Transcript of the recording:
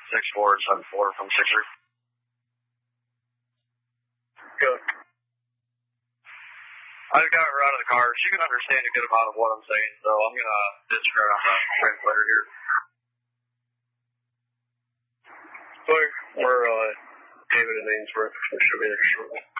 6474 from 63. Good. I just got her out of the car. She can understand a good amount of what I'm saying, so I'm going to ditch her on the translator here. We're David and Ainsworth. We should be there shortly.